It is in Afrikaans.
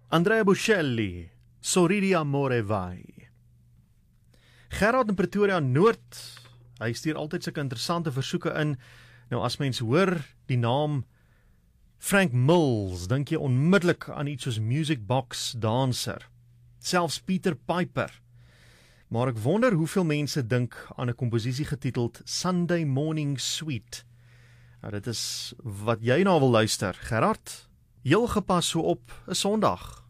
Andrea Bocelli, Sorridi Amore Vai. Gerard in Pretoria Noord, hy stuur altyd sulke interessante versoeke in. Nou as mens hoor die naam Frank Mills, dink jy onmiddellik aan iets soos Music Box Dancer, selfs Peter Piper. Maar ek wonder hoeveel mense dink aan 'n komposisie getiteld Sunday Morning Suite. Nou dit is wat jy nou wil luister, Gerard, heel gepas so op 'n Sondag.